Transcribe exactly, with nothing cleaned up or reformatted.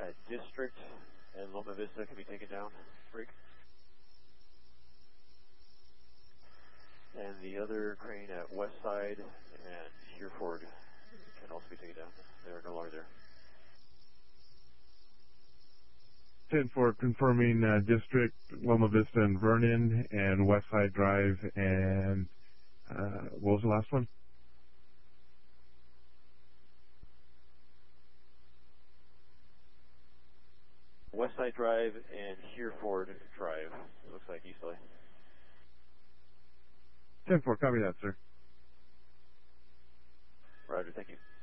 Uh, District and Loma Vista can be taken down. Break. And the other crane at West Side and Hereford can also be taken down. They're no longer there. ten four confirming uh, District, Loma Vista and Vernon, and West Side Drive, and uh, what was the last one? West Side Drive and Hereford Drive. It looks like easterly. ten four, copy that, sir. Roger, thank you.